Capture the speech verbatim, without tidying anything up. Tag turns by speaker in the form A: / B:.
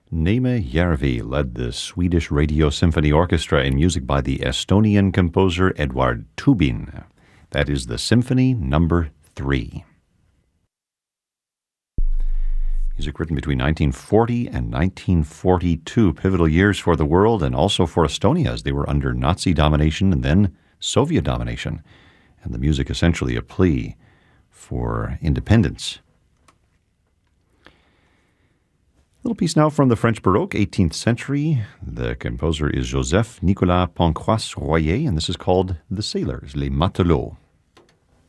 A: Neeme Järvi led the Swedish Radio Symphony Orchestra in music by the Estonian composer Eduard Toobin. That is the Symphony Number Three. Music written between nineteen forty and nineteen forty-two, pivotal years for the world and also for Estonia as they were under Nazi domination and then Soviet domination, and the music essentially a plea for independence. A little piece now from the French Baroque, eighteenth century. The composer is Joseph Nicolas Pancras Royer, and this is called The Sailors, Les Matelots.